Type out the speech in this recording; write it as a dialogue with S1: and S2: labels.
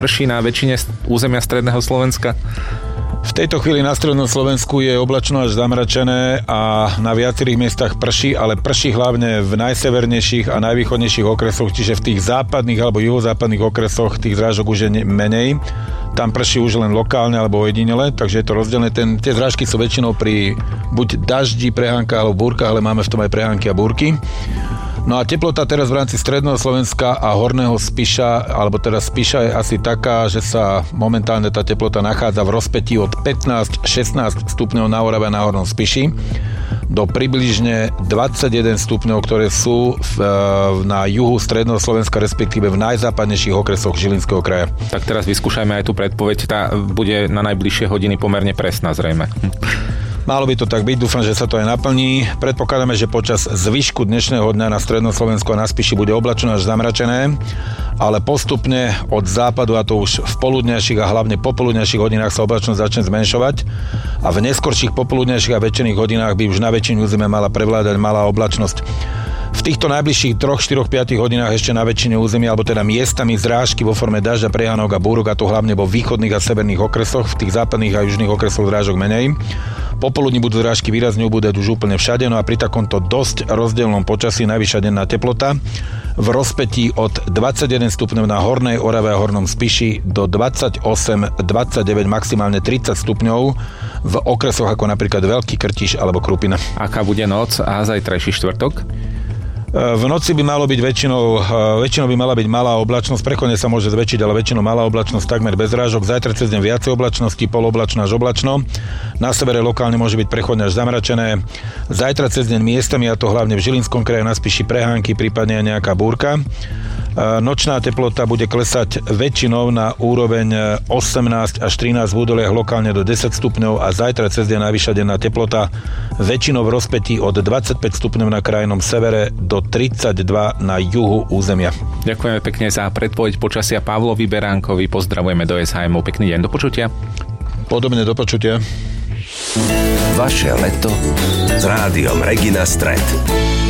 S1: Prší na väčšine územia stredného Slovenska?
S2: V tejto chvíli na strednom Slovensku je oblačno až zamračené a na viacerých miestach prší, ale prší hlavne v najsevernejších a najvýchodnejších okresoch, čiže v tých západných alebo juhozápadných okresoch tých zrážok už je menej. Tam prší už len lokálne alebo ojedinele, takže je to rozdelené. Tie zrážky sú väčšinou pri buď daždi, prehánkach alebo búrkach, ale máme v tom aj prehánky a búrky. No a teplota teraz v rámci stredného Slovenska a horného Spiša, alebo teda Spiša je asi taká, že sa momentálne tá teplota nachádza v rozpätí od 15-16 stupňov na Orave a na hornom Spiši do približne 21 stupňov, ktoré sú na juhu stredného Slovenska, respektíve v najzápadnejších okresoch Žilinského kraja.
S1: Tak teraz vyskúšajme aj tú predpoveď, tá bude na najbližšie hodiny pomerne presná zrejme.
S2: Malo by to tak byť, dúfam, že sa to aj naplní. Predpokladáme, že počas zvyšku dnešného dňa na strednom Slovensku a na Spiši bude oblačno až zamračené, ale postupne od západu, a to už v poludňajších a hlavne popoludňajších hodinách sa oblačnosť začne zmenšovať a v neskorších popoludňajších a večerných hodinách by už na väčšinu územia mala prevládať malá oblačnosť. V týchto najbližších 3, 4, 5 hodinách ešte na väčšine územia, alebo teda miestami zrážky vo forme dažďa, prehánok a búrok, a to hlavne vo východných a severných okresoch, v tých západných a južných okresoch zrážok menej. Popoludní budú zrážky výrazne ubúdať už úplne všade, no a pri takomto dosť rozdielnom počasí najvyššia denná teplota v rozpätí od 21 stupňov na hornej Orave a hornom Spiši do 28, 29, maximálne 30 stupňov v okresoch ako napríklad Veľký Krtiš alebo Krupina.
S1: Aká bude noc a zajtrajší štvrtok?
S2: V noci by malo byť väčšinou by mala byť malá oblačnosť, prechodne sa môže zväčšiť, ale väčšinou malá oblačnosť takmer bez zrážok. Zajtra cez deň viacej oblačnosti, poloblačno až oblačno. Na severe lokálne môže byť prechodne až zamračené. Zajtra cez deň miestami, a to hlavne v Žilinskom kraji, na Spiši prehánky, prípadne aj nejaká búrka. Nočná teplota bude klesať väčšinou na úroveň 18 až 13 v údoliach, lokálne do 10 stupňov a zajtra cez deň najvyššia denná teplota väčšinou v rozpätí od 25 stupňov na krajnom severe do 32 na juhu územia.
S1: Ďakujeme pekne za predpoveď počasia Pavlovi Beránkovi, pozdravujeme do SHM. Pekný deň, do počutia.
S2: Podobne, do počutia.
S3: Vaše leto s rádiom Regina Stret.